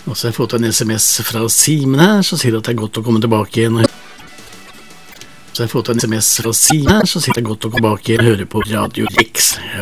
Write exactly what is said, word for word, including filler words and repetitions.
Og så har jeg fått en sms fra Simen her, så sier det at det er godt å komme tilbake igjen. Så har jeg fått en sms fra Simen her, så sier det at det er godt å komme tilbake igjen og høre på Radio Rex.